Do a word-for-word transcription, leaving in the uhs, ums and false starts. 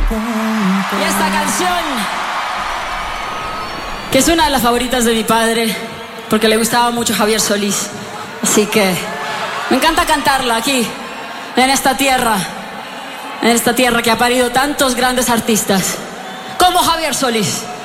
Y esta canción, que es una de las favoritas de mi padre, porque le gustaba mucho Javier Solís. Así que me encanta cantarla aquí, en esta tierra, en esta tierra que ha parido tantos grandes artistas, como Javier Solís.